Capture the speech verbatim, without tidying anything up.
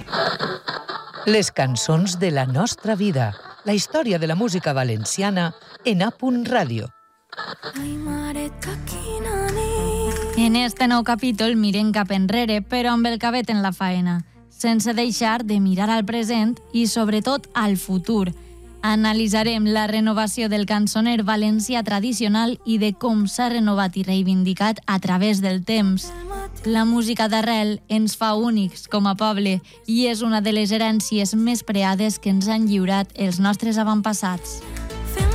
Les cançons de la nostra vida. La història de la música valenciana en A Punt Ràdio. En este nou capítol mirem cap enrere, però amb el cabet en la faena, sense deixar de mirar al present i, sobretot, al futur. Analitzarem la renovació del cançoner valencià tradicional i de com s'ha renovat i reivindicat a través del temps. La música d'arrel ens fa únics com a poble i és una de les herències més preades que ens han lliurat els nostres avantpassats.